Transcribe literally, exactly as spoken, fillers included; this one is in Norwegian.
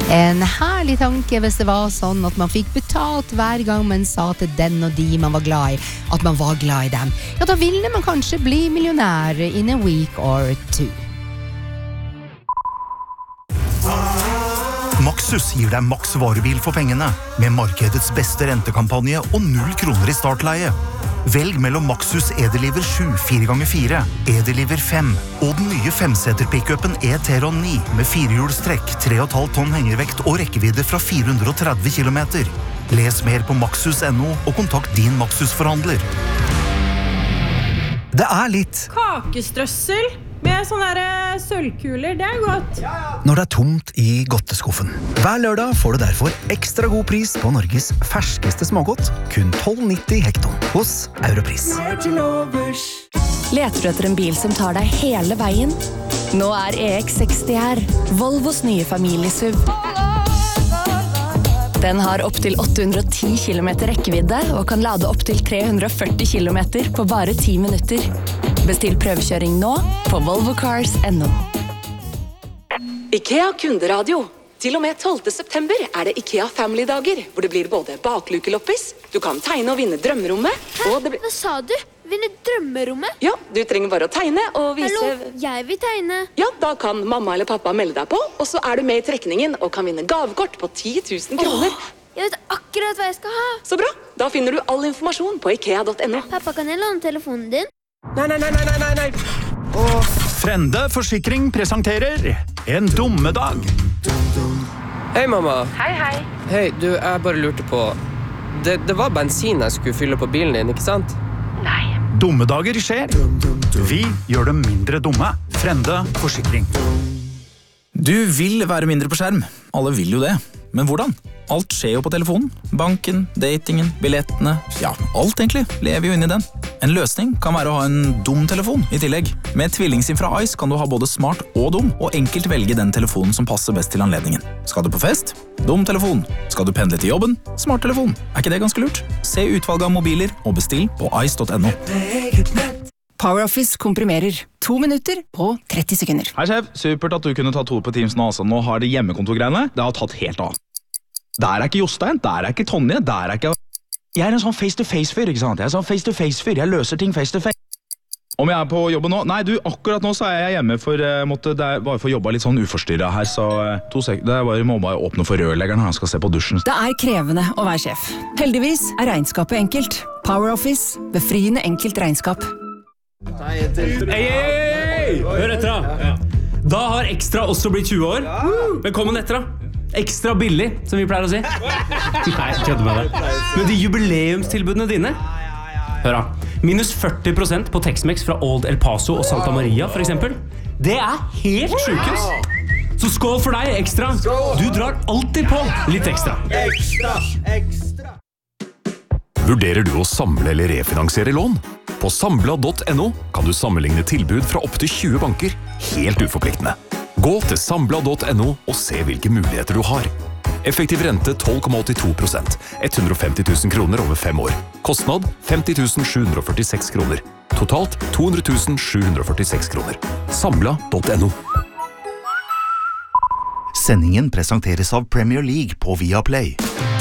En herlig tanke hvis det var sånn at man fikk betalt hver gang man sa til den og de man var glad i, at man var glad i dem. Ja, da ville man kanskje bli millionær in a week or two. Maxus gir deg maks varebil for pengene, med markedets beste rentekampanje og null kroner i startleie. Velg mellom Maxus Edeliver sju fire ganger fire, Edeliver fem og den nye femseter-pickupen E-Teron ni med firehjulstrekk, tre komma fem tonn hengervekt og rekkevidde fra fire hundre og tretti kilometer. Les mer på maxus punktum no og kontakt din Maxus-forhandler. Det er litt Kakestrøssel med sånne der sølvkuler, det er godt. når det er tomt i godteskuffen. Hver lørdag får du derfor ekstra god pris på Norges ferskeste smågodt, kun tolv nitti hekton hos Europris. Leter du etter en bil som tar deg hele veien? Nå er E X seksti her, Volvos nye familiesuv. Den har opp til åtte hundre og ti kilometer rekkevidde og kan lade opp til tre hundre og førti kilometer på bare ti minutter. Bestill prøvekjøring nå på volvo cars punktum no. IKEA kunderadio. Til og med tolvte september er det IKEA Family-dager, hvor det blir både baklukeloppis, du kan tegne og vinne drømmerommet, og det blir... Hva sa du? Vinne drømmerommet? Ja, du trenger bare å tegne og vise... Hallo, jeg vil tegne. Ja, da kan mamma eller pappa melde deg på, og så er du med i trekningen og kan vinne gavekort på ti tusen kroner. Åh, jeg vet akkurat hva jeg skal ha. Så bra, da finner du all informasjon på ikea punktum no. Pappa, kan jeg låne telefonen din? Nei, nei, nei, nei, nei, nei, nei. Åh. Frende Forsikring presenterer En dummedag. Hei, mamma. Hei, hei. Hei, du, jeg bare lurte på... Det, det var bensin jeg skulle fylle på bilen din, ikke sant? Nei. Dummedager skjer. Vi gjør dem mindre dumme. Frende Forsikring. Du vil være mindre på skjerm. Alle vil jo det. Men hvordan? Alt skjer jo på telefonen. Banken, datingen, billettene. Ja, alt egentlig lever jo inn i den. En løsning kan være å ha en dum telefon i tillegg. Med TvillingSIM fra Ice kan du ha både smart og dum, og enkelt velge den telefonen som passer best til anledningen. Skal du på fest? Dum telefon. Skal du pendle til jobben? Smart telefon. Er ikke det ganske lurt? Se utvalget av mobiler og bestill på ice punktum no. PowerOffice komprimerer. To minutter på tretti sekunder. Hei, sjef. Supert at du kunne ta to på Teams nå. Altså. Nå har det hjemmekontorgreiene. Det har tatt helt av. Der er ikke Jostein, der er ikke Tonje, der er ikke... Jeg er en sånn face-to-face-fyr, ikke sant? Jeg er en sånn face-to-face-fyr. Jeg løser ting face-to-face. Om jeg er på jobben nå? Nei, du, akkurat nå så er jeg hjemme for uh, måtte, det er bare for å jobbe litt sånn uforstyrret her, så uh, to sek... Det er bare, må bare åpne for rørleggeren her, han skal se på dusjen. Det er krevende å være sjef. Heldigvis er regnskapet enkelt. PowerOffice, befriende enkelt regnskap. Hei, hei, hei! Hør etter da. Da har Ekstra også blitt tjue år. Velkommen etter da. Ekstra billig, som vi pleier å si. Nei, jeg kødder med det. Men de jubileumstilbudene dine, hør da, minus førti prosent på Tex-Mex fra Old El Paso og Santa Maria, for eksempel. Det er helt sjukes. Så skål for deg, Ekstra. Du drar alltid på litt ekstra. Ekstra, ekstra. Vurderer du å samle eller refinansiere lån? På sambla punktum no kan du sammenligne tilbud fra opp til tjue banker, helt uforpliktende. Gå til sambla punktum no og se hvilke muligheter du har. Effektiv rente tolv komma åttito prosent, hundre og femti tusen kroner over fem år. Kostnad femti tusen sju hundre og førtiseks kroner. Totalt to hundre tusen sju hundre og førtiseks kroner. sambla punktum no. Sendingen presenteres av Premier League på Viaplay.